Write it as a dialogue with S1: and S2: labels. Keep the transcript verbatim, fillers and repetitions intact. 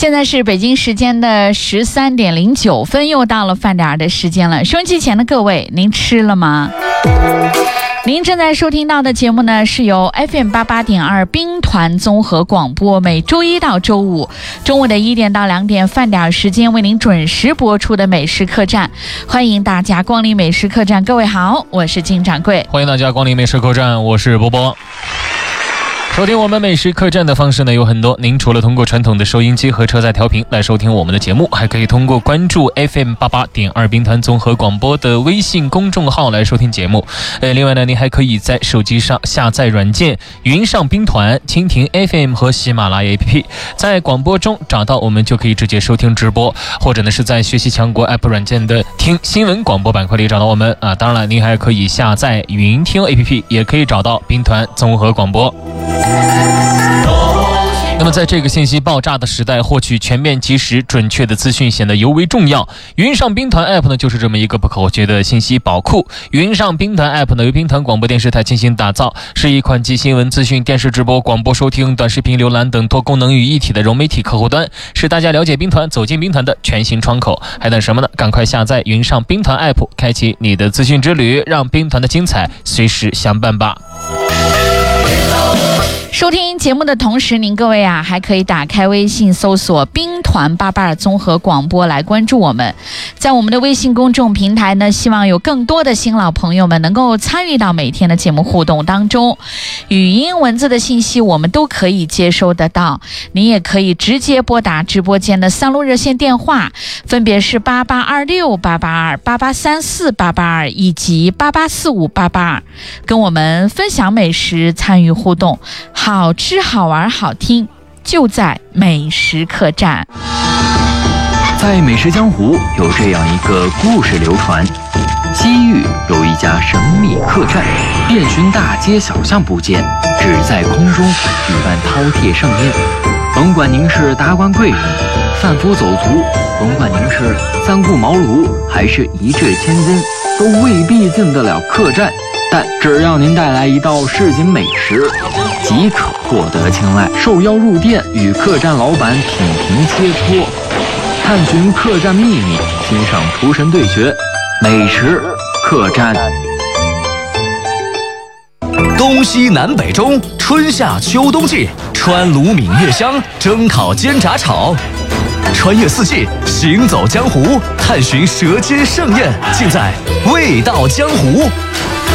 S1: 现在是北京时间的十三点零九分，又到了饭点儿的时间了。收音机前的各位，您吃了吗？您正在收听到的节目呢，是由 F M 八八点二兵团综合广播每周一到周五中午的一点到两点饭点时间为您准时播出的美食客栈。欢迎大家光临美食客栈，各位好，我是金掌柜。
S2: 欢迎大家光临美食客栈，我是波波。收听我们美食客栈的方式呢有很多，您除了通过传统的收音机和车载调频来收听我们的节目，还可以通过关注 F M 八八点二兵团综合广播的微信公众号来收听节目。呃，另外呢，您还可以在手机上下载软件云上兵团、蜻蜓 F M 和喜马拉雅 A P P， 在广播中找到我们就可以直接收听直播，或者呢是在学习强国 App 软件的听新闻广播板块里找到我们啊。当然了，您还可以下载云听 A P P， 也可以找到兵团综合广播。那么在这个信息爆炸的时代，获取全面及时准确的资讯显得尤为重要。云上兵团 App 呢就是这么一个不可或缺的信息宝库。云上兵团 App 呢由兵团广播电视台精心打造，是一款集新闻资讯、电视直播、广播收听、短视频浏览等多功能于一体的融媒体客户端，是大家了解兵团、走进兵团的全新窗口。还等什么呢？赶快下载云上兵团 App， 开启你的资讯之旅，让兵团的精彩随时相伴吧。
S1: 收听节目的同时，您各位啊，还可以打开微信搜索兵团八八综合广播来关注我们。在我们的微信公众平台呢，希望有更多的新老朋友们能够参与到每天的节目互动当中，语音文字的信息我们都可以接收得到。您也可以直接拨打直播间的三路热线电话，分别是八八二六八八二、八八三四八八二以及八八四五八八二，跟我们分享美食，参与互动。好吃好玩好听，就在美食客栈。
S3: 在美食江湖有这样一个故事流传，西域有一家神秘客栈，遍寻大街小巷不见，只在空中举办饕餮盛宴。甭管您是达官贵人、贩夫走卒，甭管您是三顾茅庐还是一掷千金，都未必进得了客栈。但只要您带来一道市井美食，即可获得青睐。受邀入店，与客栈老板品评切磋，探寻客栈秘密，欣赏厨神对决。美食客栈，
S4: 东西南北中，春夏秋冬季，川鲁闽粤湘，蒸烤煎炸炒。穿越四季，行走江湖，探寻舌尖盛宴，尽在味道江湖。